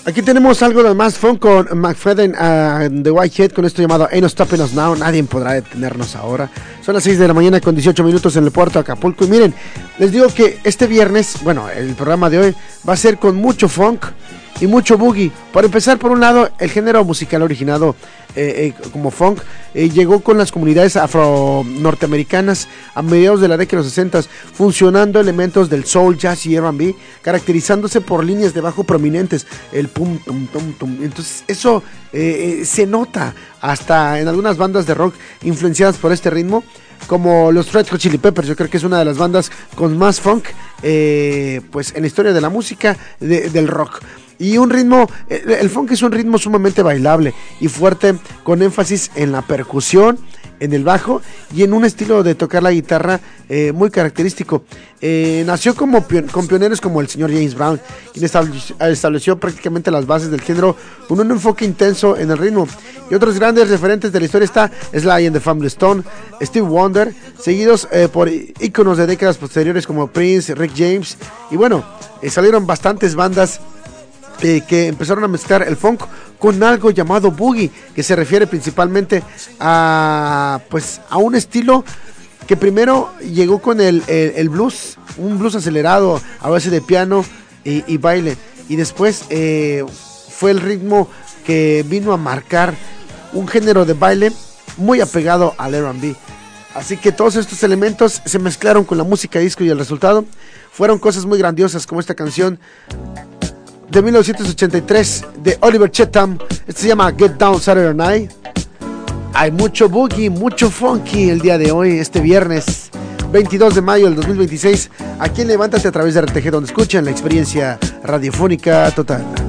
Aquí tenemos algo de más funk con McFadden and the Whitehead, con esto llamado Ain't No Stopping Us Now. Nadie podrá detenernos ahora. Son las 6 de la mañana con 18 minutos en el puerto de Acapulco. Y miren, les digo que este viernes, bueno, el programa de hoy va a ser con mucho funk y mucho boogie. Para empezar, por un lado, el género musical originado como funk llegó con las comunidades afro-norteamericanas a mediados de la década de los 60, funcionando elementos del soul, jazz y R&B, caracterizándose por líneas de bajo prominentes, el pum, tum, tum, tum. Entonces eso se nota hasta en algunas bandas de rock influenciadas por este ritmo, como los Red Hot Chili Peppers. Yo creo que es una de las bandas con más funk pues en la historia de la música del rock. Y un ritmo, el funk es un ritmo sumamente bailable y fuerte, con énfasis en la percusión, en el bajo y en un estilo de tocar la guitarra muy característico. Nació con pioneros como el señor James Brown, quien estableció prácticamente las bases del género con un enfoque intenso en el ritmo. Y otros grandes referentes de la historia está Sly and the Family Stone, Stevie Wonder, seguidos por íconos de décadas posteriores como Prince, Rick James. Y bueno, salieron bastantes bandas que empezaron a mezclar el funk con algo llamado boogie, que se refiere principalmente a un estilo que primero llegó con el blues, un blues acelerado a base de piano y baile, y después fue el ritmo que vino a marcar un género de baile muy apegado al R&B. Así que todos estos elementos se mezclaron con la música disco y el resultado fueron cosas muy grandiosas, como esta canción de 1983 de Oliver Chetham. Este se llama Get Down Saturday Night. Hay mucho boogie, mucho funky el día de hoy, este viernes 22 de mayo del 2026, aquí en Levántate a través de RTG, donde escuchan la experiencia radiofónica total.